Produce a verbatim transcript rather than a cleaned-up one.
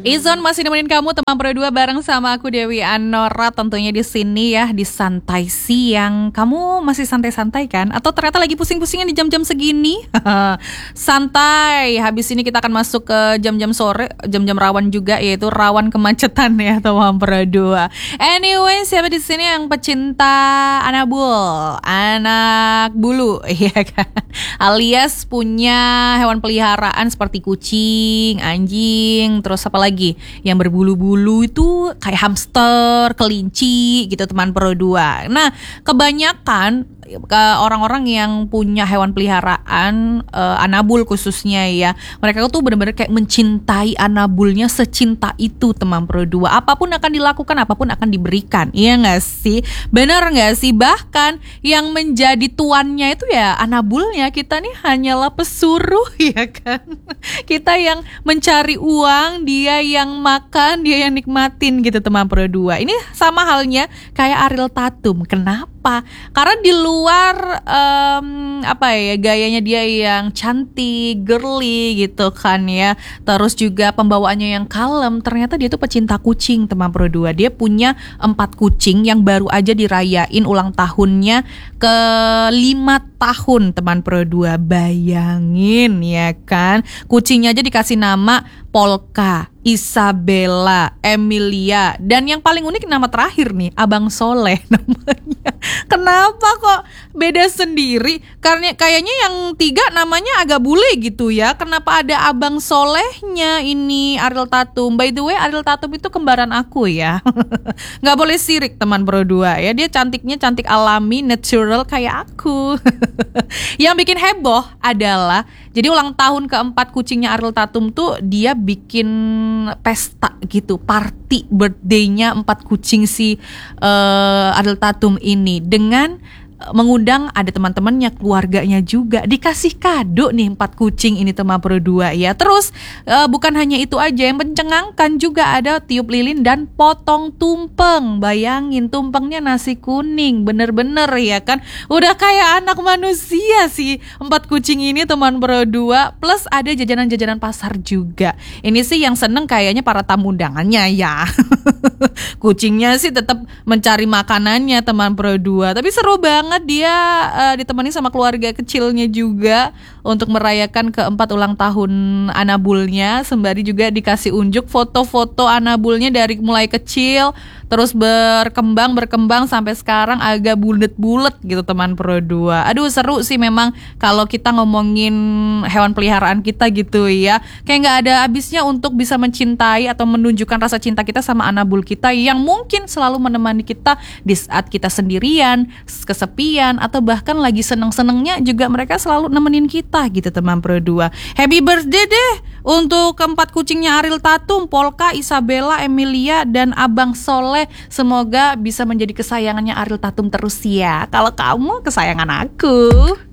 Izon masih nemenin kamu teman berdua bareng sama aku Dewi Anora, tentunya di sini ya di Santai Siang. Kamu masih santai-santai kan? Atau ternyata lagi pusing-pusingnya di jam-jam segini? Santai. Habis ini kita akan masuk ke jam-jam sore, jam-jam rawan juga, yaitu rawan kemacetan ya teman berdua. Anyway, siapa di sini yang pecinta anabul, anak bulu, ya kan? Alias punya hewan peliharaan seperti kucing, anjing, terus apa lagi? Yang berbulu-bulu itu kayak hamster, kelinci gitu teman Pro dua. Nah, kebanyakan ke orang-orang yang punya hewan peliharaan uh, anabul khususnya ya, mereka tuh benar-benar kayak mencintai anabulnya secinta itu teman Pro dua. Apapun akan dilakukan, apapun akan diberikan. Iya nggak sih? Benar nggak sih? Bahkan yang menjadi tuannya itu ya anabulnya. Kita nih hanyalah pesuruh ya kan. Kita yang mencari uang, dia yang makan, dia yang nikmatin gitu teman Pro dua. Ini sama halnya kayak Ariel Tatum. Kenapa? Karena di luar um, apa ya, gayanya dia yang cantik, girly gitu kan ya. Terus juga pembawaannya yang kalem. Ternyata dia tuh pecinta kucing teman Pro dua. Dia punya empat kucing yang baru aja dirayain ulang tahunnya ke lima tahun teman Pro dua. Bayangin ya kan. Kucingnya aja dikasih nama Polka, Isabella, Emilia, dan yang paling unik nama terakhir nih, Abang Soleh namanya. Kenapa kok beda sendiri? Karena kayaknya yang tiga namanya agak bule gitu ya. Kenapa ada Abang Solehnya ini Ariel Tatum? By the way, Ariel Tatum itu kembaran aku ya. Nggak boleh sirik teman Pro dua ya. Dia cantiknya cantik alami, natural kayak aku. Yang bikin heboh adalah jadi ulang tahun keempat kucingnya Ariel Tatum tuh dia bikin pesta gitu, party birthday-nya empat kucing si uh, Ariel Tatum ini dengan mengundang ada teman-temannya, keluarganya juga, dikasih kado nih empat kucing ini teman Pro dua ya. Terus uh, bukan hanya itu aja, yang mencengangkan juga ada tiup lilin dan potong tumpeng. Bayangin tumpengnya nasi kuning, bener-bener ya kan, udah kayak anak manusia sih empat kucing ini teman Pro dua. Plus ada jajanan-jajanan pasar juga. Ini sih yang seneng kayaknya para tamu undangannya ya. Kucingnya sih tetap mencari makanannya teman Pro dua, tapi seru banget dia uh, ditemani sama keluarga kecilnya juga untuk merayakan keempat ulang tahun anabulnya, sembari juga dikasih unjuk foto-foto anabulnya dari mulai kecil terus berkembang berkembang sampai sekarang agak bulet-bulet gitu teman Pro dua. Aduh seru sih memang kalau kita ngomongin hewan peliharaan kita gitu ya. Kayak nggak ada habisnya untuk bisa mencintai atau menunjukkan rasa cinta kita sama anabul kita yang mungkin selalu menemani kita di saat kita sendirian, kesepian, atau bahkan lagi seneng-senengnya juga mereka selalu nemenin kita gitu teman Pro dua. Happy birthday deh untuk keempat kucingnya Ariel Tatum, Polka, Isabella, Emilia, dan Abang Soleh. Semoga bisa menjadi kesayangannya Ariel Tatum terus ya. Kalau kamu kesayangan aku.